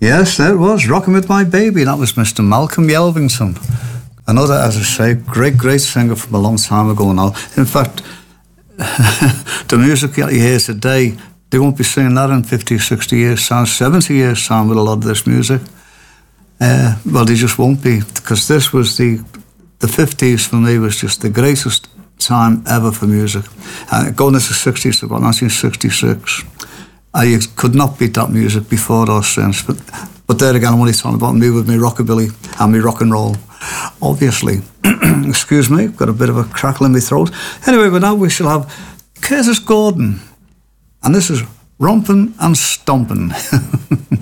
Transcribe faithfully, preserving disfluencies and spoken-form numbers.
Yes, there it was, Rockin' With My Baby. That was Mister Malcolm Yelvington. Another, as I say, great, great singer from a long time ago now. In fact, the music that you hear today, they won't be singing that in fifty, sixty years' time, seventy years' time with a lot of this music. Uh, well, they just won't be, because this was the, the fifties for me was just the greatest time ever for music. Uh, going into the sixties, about nineteen sixty-six, I could not beat that music before or since. But, but there again, I'm only talking about me with me rockabilly and me rock and roll, obviously. Excuse me, got a bit of a crackle in my throat. Anyway, but now we shall have Curtis Gordon. And this is Rompin' and Stompin'.